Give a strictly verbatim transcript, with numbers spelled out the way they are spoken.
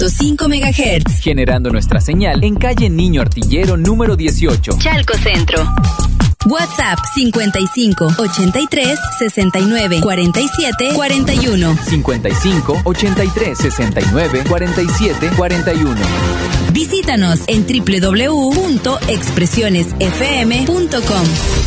punto cinco megahertz. Generando nuestra señal en calle Niño Artillero número dieciocho. Chalco Centro. WhatsApp cincuenta y cinco, ochenta y tres, sesenta y nueve, cuarenta y siete, cuarenta y uno. cincuenta y cinco, ochenta y tres, sesenta y nueve, cuarenta y siete, cuarenta y uno. Visítanos en doble u doble u doble u punto expresiones f m punto com.